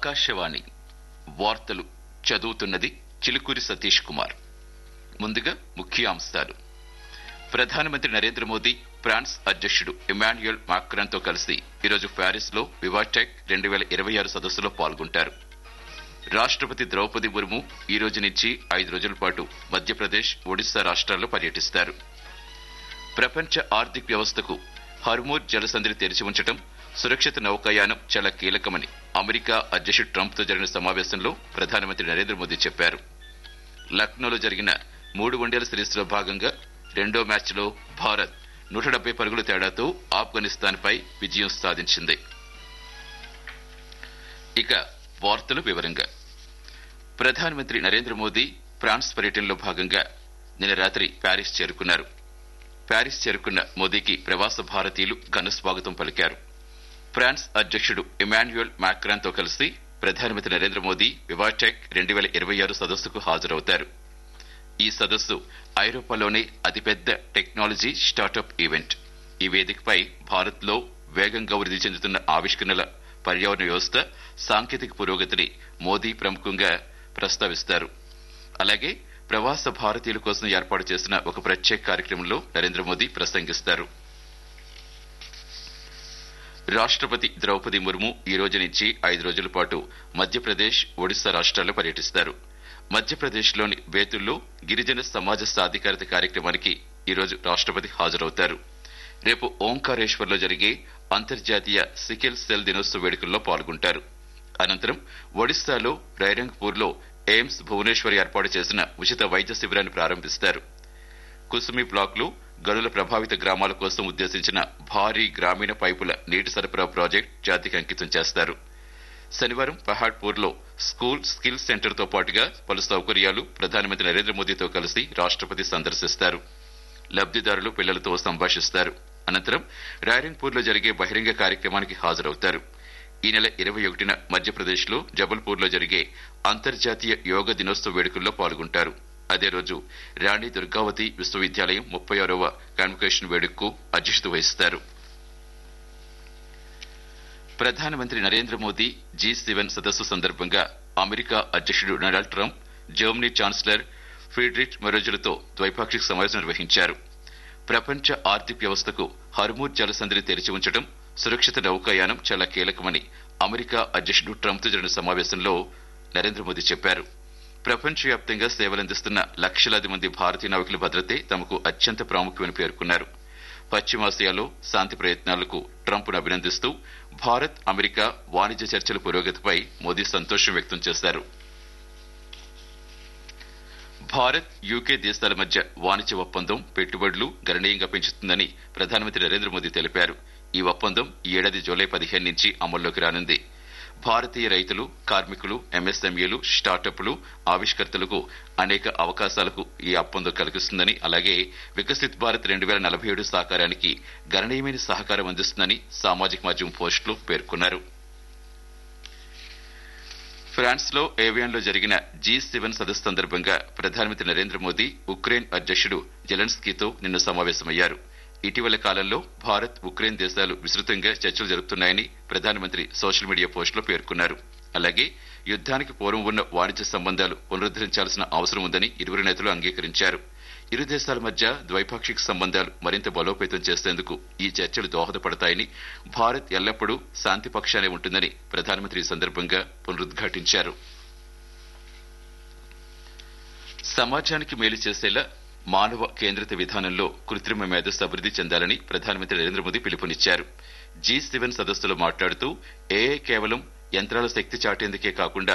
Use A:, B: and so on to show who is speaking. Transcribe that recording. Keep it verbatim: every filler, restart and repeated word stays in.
A: ఆకాశవాణి వార్తలు చదువుతున్నది చిలుకూరి సతీష్ కుమార్. ముందుగా ముఖ్యాంశాలు. ప్రధానమంత్రి నరేంద్ర మోదీ ఫ్రాన్స్ అధ్యక్షుడు ఇమాన్యుయల్ మాక్రాన్ తో కలిసి ఈరోజు ప్యారిస్ లో వివాటెక్ రెండు వేల ఇరవై ఆరు సదస్సులో పాల్గొంటారు. రాష్ట్రపతి ద్రౌపది ముర్ము ఈ రోజు నుంచి ఐదు రోజుల పాటు మధ్యప్రదేశ్, ఒడిశా రాష్ట్రాల్లో పర్యటిస్తారు. ప్రపంచ ఆర్థిక వ్యవస్థకు హర్మూజ్ జలసంధిని తెరిచి ఉంచడం, సురక్షిత నౌకాయానం చాలా కీలకమని అమెరికా అధ్యక్షుడు ట్రంప్ తో జరిగిన సమావేశంలో ప్రధానమంత్రి నరేంద్ర మోదీ చెప్పారు. లక్నోలో జరిగిన మూడు వన్డేల సిరీస్ లో భాగంగా రెండో మ్యాచ్ లో భారత్ నూట డెబ్బై పరుగుల తేడాతో ఆఫ్ఘనిస్తాన్ పై విజయం సాధించింది. ఇక వార్తల వివరంగా. ప్రధానమంత్రి నరేంద్ర మోదీ ఫ్రాన్స్ పర్యటనలో భాగంగా నిన్న రాత్రి ప్యారిస్ చేరుకున్నారు. ప్యారిస్ చేరుకున్న మోదీకి ప్రవాస భారతీయులు ఘన స్వాగతం పలికారు. ఫ్రాన్స్ అధ్యక్షుడు ఇమాన్యుయల్ మాక్రాన్ తో కలిసి ప్రధానమంత్రి నరేంద్ర మోదీ వివాటెక్ రెండు వేల ఇరవై ఆరు సదస్సుకు హాజరవుతారు. ఈ సదస్సు ఐరోపాలోనే అతిపెద్ద టెక్నాలజీ స్టార్టప్ ఈవెంట్. ఈ వేదికపై భారత్ లో వేగంగా వృద్ధి చెందుతున్న ఆవిష్కరణల పర్యావరణ వ్యవస్థ, సాంకేతిక పురోగతిని మోదీ ప్రముఖంగా ప్రస్తావిస్తారు. అలాగే ప్రవాస భారతీయుల కోసం ఏర్పాటు చేసిన ఒక ప్రత్యేక కార్యక్రమంలో నరేంద్ర మోదీ ప్రసంగిస్తారు. రాష్ట్రపతి ద్రౌపది ముర్ము ఈ రోజు నుంచి ఐదు రోజుల పాటు మధ్యప్రదేశ్, ఒడిశా రాష్ట్రాల్లో పర్యటిస్తారు. మధ్యప్రదేశ్ లోని బేతుల్లో గిరిజన సమాజ సాధికారత కార్యక్రమానికి ఈ రోజు రాష్ట్రపతి హాజరవుతారు. రేపు ఓంకారేశ్వర్ లో జరిగే అంతర్జాతీయ సికిల్ సెల్ దినోత్సవ వేడుకల్లో పాల్గొంటారు. అనంతరం ఒడిశాలో రైరంగ్పూర్ లో ఎయిమ్స్ భువనేశ్వర్ ఏర్పాటు చేసిన ఉచిత వైద్య శిబిరాన్ని ప్రారంభిస్తారు. కుసుమి బ్లాక్ లో గనుల ప్రభావిత గ్రామాల కోసం ఉద్దేశించిన భారీ గ్రామీణ పైపుల నీటి సరఫరా ప్రాజెక్టు జాతికి అంకితం చేస్తారు. శనివారం పహాడ్పూర్ లో స్కూల్ స్కిల్ సెంటర్ తో పాటుగా పలు సౌకర్యాలు ప్రధానమంత్రి నరేంద్ర మోదీతో కలిసి రాష్ట్రపతి సందర్శిస్తారు. లబ్దిదారులు పిల్లలతో సంభాషిస్తారు. అనంతరం రాయరంగ్పూర్ లో జరిగే బహిరంగ కార్యక్రమానికి హాజరవుతారు. ఈ నెల ఇరవై ఒకటిన మధ్యప్రదేశ్ లో జబల్పూర్ లో జరిగే అంతర్జాతీయ యోగ దినోత్సవ వేడుకల్లో పాల్గొంటారు. అదే రోజు రాణి దుర్గావతి విశ్వవిద్యాలయం ముప్పై ఆరవ కాన్వకేషన్ వేడుకకు అధ్యక్షత వహిస్తారు. ప్రధానమంత్రి నరేంద్ర మోదీ జీ సెవెన్ సదస్సు సందర్భంగా అమెరికా అధ్యక్షుడు Donald Trump, Germany chancellor Friedrich మెరోజ్లతో ద్వైపాక్షిక సమావేశం నిర్వహించారు. ప్రపంచ ఆర్థిక వ్యవస్థకు హర్మూజ్ జలసంధిని తెరిచి ఉంచడం, సురక్షిత నౌకాయానం చాలా కీలకమని అమెరికా అధ్యక్షుడు ట్రంప్ తో జరిగిన సమావేశంలో నరేంద్ర మోదీ చెప్పారు. ప్రపంచవ్యాప్తంగా సేవలందిస్తున్న లక్షలాది మంది భారతీయ నావికుల భద్రతే తమకు అత్యంత ప్రాముఖ్యమని పేర్కొన్నారు. పశ్చిమాసియాలో శాంతి ప్రయత్నాలకు ట్రంప్ను అభినందిస్తూ భారత్, అమెరికా వాణిజ్య చర్చల పురోగతిపై మోదీ సంతోషం వ్యక్తం చేశారు. భారత్, యూకే దేశాల మధ్య వాణిజ్య ఒప్పందం పెట్టుబడులు గణనీయంగా పెంచుతుందని ప్రధానమంత్రి నరేంద్ర మోదీ తెలిపారు. ఈ ఒప్పందం ఈ ఏడాది జూలై పదిహేను నుంచి అమల్లోకి రానుంది. భారతీయ రైతులు, కార్మికులు, ఎంఎస్ఎంఈలు, స్టార్టప్లు, ఆవిష్కర్తలకు అనేక అవకాశాలకు ఈ ఒప్పందం కలిగిస్తుందని, అలాగే వికసిత్ భారత్ రెండు వేల నలభై ఏడు సాకారానికి గణనీయమైన సహకారం అందిస్తుందని సామాజిక మాధ్యమం పోస్టులు పేర్కొన్నారు. ఫ్రాన్స్ లో ఏవియాన్ లో జరిగిన జీ సెవెన్ సదస్సు సందర్భంగా ప్రధానమంత్రి నరేంద్ర మోదీ ఉక్రెయిన్ అధ్యక్షుడు జెలెన్స్కీతో నిన్న సమావేశమయ్యారు. ఇటీవల కాలంలో భారత్, ఉక్రెయిన్ దేశాలు విస్తృతంగా చర్చలు జరుపుతున్నాయని ప్రధానమంత్రి సోషల్ మీడియా పోస్టులో పేర్కొన్నారు. అలాగే యుద్దానికి పూర్వం ఉన్న వాణిజ్య సంబంధాలు పునరుద్దరించాల్సిన అవసరం ఉందని ఇరువురు నేతలు అంగీకరించారు. ఇరు దేశాల మధ్య ద్వైపాక్షిక సంబంధాలు మరింత బలోపేతం చేసేందుకు ఈ చర్చలు దోహదపడతాయని, భారత్ ఎల్లప్పుడూ శాంతి పక్షానే ఉంటుందని ప్రధానమంత్రి ఈ సందర్భంగా పునరుద్ఘాటించారు. సమాజానికి మేలు చేసేలా మానవ కేంద్రిత విధానంలో కృత్రిమ మేధస్సు అభివృద్ధి చెందాలని ప్రధానమంత్రి నరేంద్ర మోదీ పిలుపునిచ్చారు. జీ సెవెన్ సదస్సులో మాట్లాడుతూ ఏఐ కేవలం యంత్రాల శక్తి చాటేందుకే కాకుండా